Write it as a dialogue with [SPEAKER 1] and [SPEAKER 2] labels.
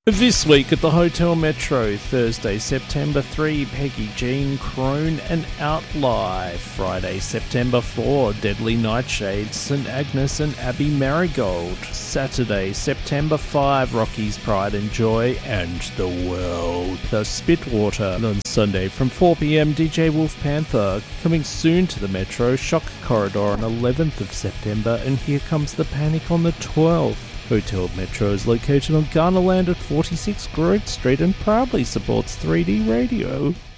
[SPEAKER 1] This week at the Hotel Metro, Thursday, September 3, Peggy Jean Crone and Outlie. Friday, September 4, Deadly Nightshade, St. Agnes and Abbey Marigold. Saturday, September 5, Rocky's Pride and Joy and the World, the Spitwater. And on Sunday from 4pm, DJ Wolf Panther. Coming soon to the Metro, Shock Corridor on 11th of September, and Here Comes the Panic on the 12th. Hotel Metro is located on Garnerland at 46 Grove Street and proudly supports 3D Radio.